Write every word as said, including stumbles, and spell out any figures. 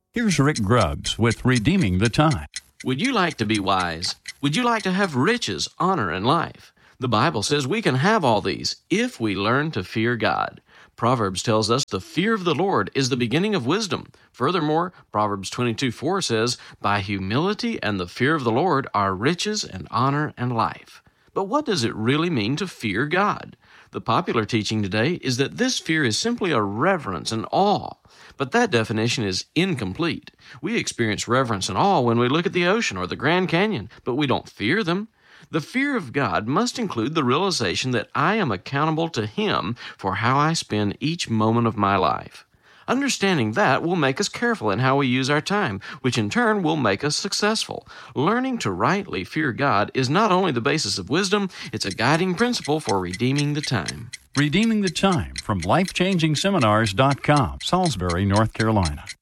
Here's Rick Grubbs with Redeeming the Time. Would you like to be wise? Would you like to have riches, honor, and life? The Bible says we can have all these if we learn to fear God. Proverbs tells us the fear of the Lord is the beginning of wisdom. Furthermore, Proverbs twenty-two four says, by humility and the fear of the Lord are riches and honor and life. But what does it really mean to fear God? The popular teaching today is that this fear is simply a reverence and awe. But that definition is incomplete. We experience reverence and awe when we look at the ocean or the Grand Canyon, but we don't fear them. The fear of God must include the realization that I am accountable to Him for how I spend each moment of my life. Understanding that will make us careful in how we use our time, which in turn will make us successful. Learning to rightly fear God is not only the basis of wisdom, it's a guiding principle for redeeming the time. Redeeming the Time from life changing seminars dot com, Salisbury, North Carolina.